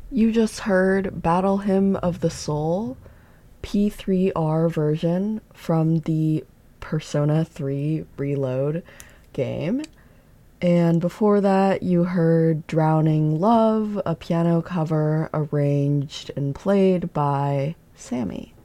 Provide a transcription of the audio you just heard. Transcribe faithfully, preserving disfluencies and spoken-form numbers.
You just heard Battle Hymn of the Soul, P three R version from the Persona three Reload game. And before that, you heard Drowning Love, a piano cover arranged and played by Sammy.